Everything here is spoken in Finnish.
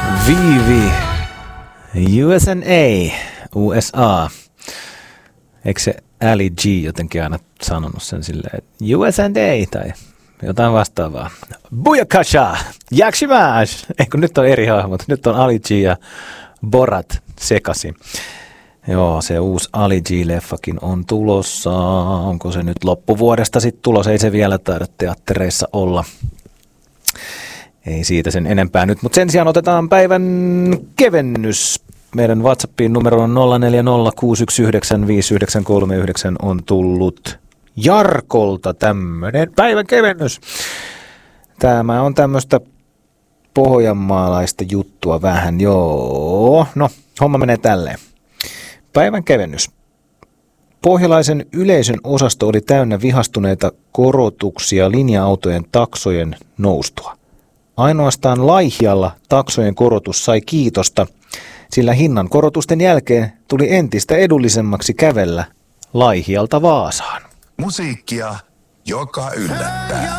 Viivi. USA. Eikö se Ali G jotenkin aina sanonut sen silleen, että USA tai jotain vastaavaa. Booyakasha! Yakshimash! Eikö nyt on eri hahmot. Nyt on Ali G ja Borat sekaisin. Joo, se uusi Ali G-leffakin on tulossa. Onko se nyt loppuvuodesta sitten tulossa? Ei se vielä taida teattereissa olla. Ei siitä sen enempää nyt, mutta sen sijaan otetaan päivän kevennys. Meidän WhatsAppin numero on 0406195939 on tullut Jarkolta tämmöinen päivän kevennys. Tämä on tämmöistä pohjanmaalaista juttua vähän, joo. No, homma menee tälleen. Päivän kevennys. Pohjalaisen yleisön osasto oli täynnä vihastuneita korotuksia linja-autojen taksojen noustua. Ainoastaan Laihialla taksojen korotus sai kiitosta, sillä hinnan korotusten jälkeen tuli entistä edullisemmaksi kävellä Laihialta Vaasaan. Musiikkia, joka yllättää.